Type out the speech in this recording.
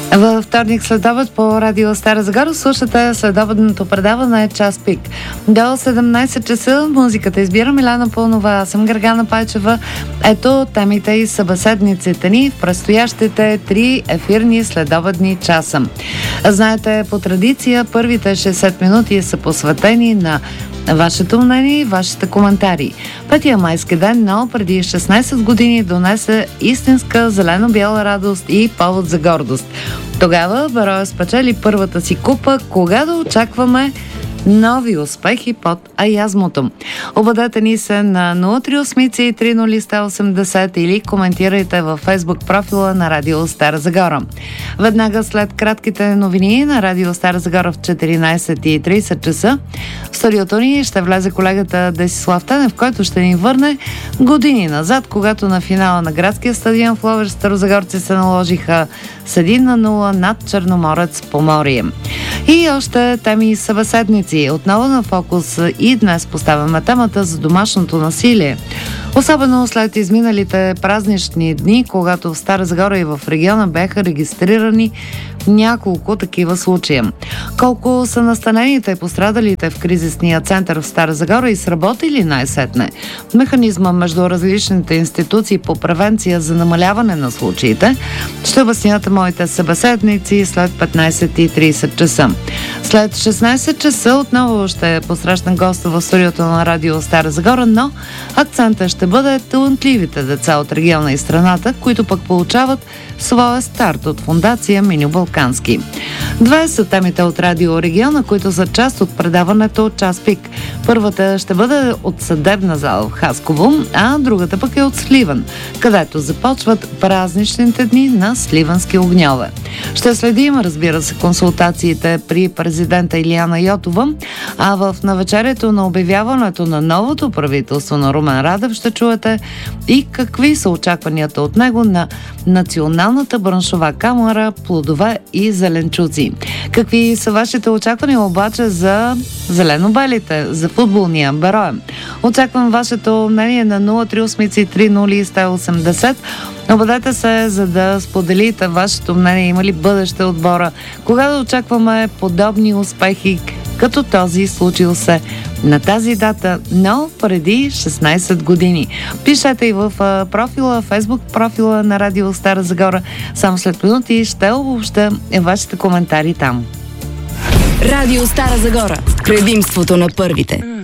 Във вторник следобед по радио Стара Загора слушате следобедното предаване Час пик. До 17 часа музиката избира Милена Пълнова, аз съм Гергана Пайчева. Ето темите и събеседниците ни в предстоящите 3 ефирни следобедни часа. Знаете, по традиция първите 60 минути са посветени на вашето мнение и вашите коментари. 5 майски ден, но преди 16 години донесе истинска зелено-бяла радост и повод за гордост. Тогава Бероя спечели първата си купа. Кога да очакваме нови успехи под аязмото? Обадете ни се на 038-30-180 или коментирайте във Facebook профила на Радио Стара Загора. Веднага след кратките новини на Радио Стара Загора в 14:30 часа в студиото ни ще влезе колегата Десислав Тенев, който ще ни върне години назад, когато на финала на градския стадион в Ловеч старозагорци се наложиха с 1-0 над Черноморец Поморие. И още теми и събеседници. Отново на фокус и днес поставяме темата за домашното насилие. Особено след изминалите празнични дни, когато в Стара Загора и в региона бяха регистрирани няколко такива случая. Колко са настанените и пострадалите в кризисния център в Стара Загора и сработили най-сетне механизма между различните институции по превенция за намаляване на случаите, ще обяснят моите събеседници след 15:30 часа. След 16 часа отново ще посрещам госта в студиото на Радио Стара Загора, но акцентът ще бъде талантливите деца от региона и страната, които пък получават своя старт от фондация Миньо Балкански. 2 са темите от Радио Региона, които са част от предаването Час пик. Първата ще бъде от съдебна зала в Хасково, а другата пък е от Сливен, където започват празничните дни на сливенски огньове. Ще следим, разбира се, консултациите при президента Илияна Йотова, а в навечерието на обявяването на новото правителство на Румен Радев ще чуете и какви са очакванията от него на Националната браншова камара плодове и зеленчуци. Какви са вашите очаквания обаче за зелено-белите, за футболния Бероя? Очаквам вашето мнение на 038-30-180. Обадете се, за да споделите вашето мнение. Има ли бъдеще отбора? Кога да очакваме подобни успехи, като този случил се на тази дата, но преди 16 години? Пишете и в профила, Facebook профила на Радио Стара Загора. Само след минути ще обобща вашите коментари там. Радио Стара Загора. Предимството на първите.